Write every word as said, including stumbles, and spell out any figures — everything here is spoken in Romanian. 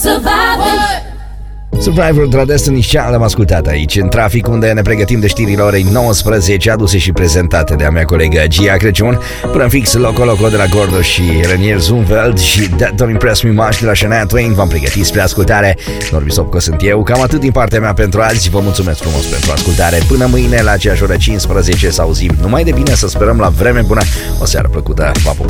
Survivor de la Destiny's Child am ascultat aici în trafic, unde ne pregătim de știrile orei nouăsprezece, aduse și prezentate de a mea colegă Gia Crăciun. Până în fix Loco Loco de la Gordo și Renier Zumveld și That Don't Impress Me Much de la Shania Twain v-am pregătit spre ascultare. Norbi Sopco sunt eu. Cam atât din partea mea pentru azi. Vă mulțumesc frumos pentru ascultare. Până mâine la aceeași oră cincisprezece să auzim numai de bine, să sperăm la vreme bună. O seară plăcută. Pa, pa, pa.